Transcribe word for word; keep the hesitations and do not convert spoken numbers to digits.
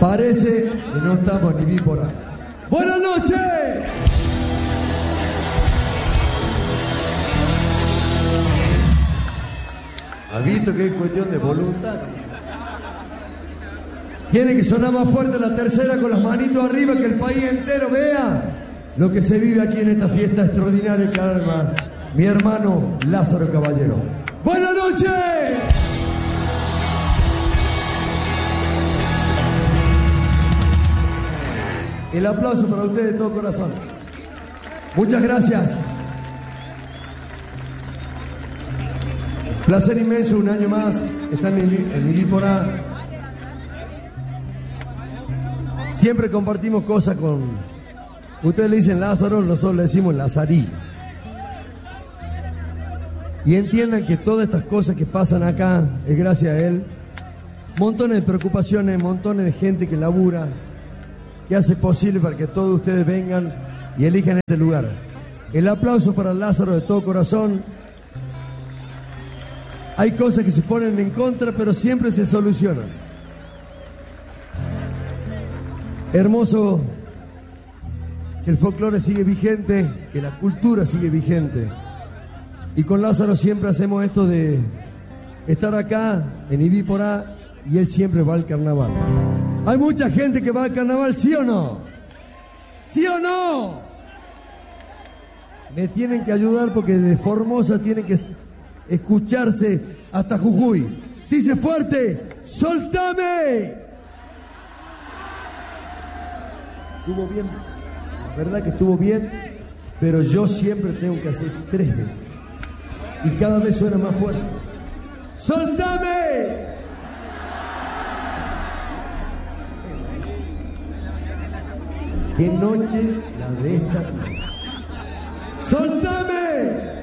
Parece que no estamos ni vípora. ¡Buenas noches! ¿Has visto que es cuestión de voluntad? Tiene que sonar más fuerte la tercera con las manitos arriba, que el país entero vea lo que se vive aquí en esta fiesta extraordinaria que arma mi hermano Lázaro Caballero. ¡Buenas noches! El aplauso para ustedes de todo corazón. Muchas gracias. Placer inmenso, un año más. Están en mi vípora. Siempre compartimos cosas con... Ustedes le dicen Lázaro, nosotros le decimos Lazarí. Y entiendan que todas estas cosas que pasan acá es gracias a él. Montones de preocupaciones, montones de gente que labura, que hace posible para que todos ustedes vengan y elijan este lugar. El aplauso para Lázaro de todo corazón. Hay cosas que se ponen en contra, pero siempre se solucionan. Hermoso que el folclore sigue vigente, que la cultura sigue vigente. Y con Lázaro siempre hacemos esto de estar acá en Ivípora y él siempre va al carnaval. Hay mucha gente que va al carnaval, ¿sí o no? ¿Sí o no? Me tienen que ayudar porque de Formosa tienen que escucharse hasta Jujuy. Dice fuerte, ¡soltame! Estuvo bien, la verdad que estuvo bien, pero yo siempre tengo que hacer tres veces. Y cada vez suena más fuerte. ¡Soltame! ¡Qué noche la de esta! ¡Soltame!